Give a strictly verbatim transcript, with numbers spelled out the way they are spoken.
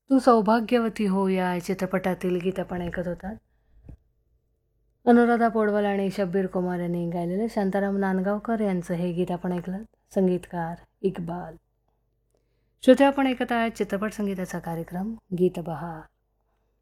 तू सौभाग्यवती हो या चित्रपटातील गीत आपण ऐकत होतात. अनुराधा पौडवाल आणि शब्बीर कुमार यांनी गायलेले शांताराम नांदगावकर यांचं हे गीत आपण ऐकलं. संगीतकार इक्बाल. श्रोते, आपण ऐकत आहात चित्रपट संगीताचा कार्यक्रम गीत बहार.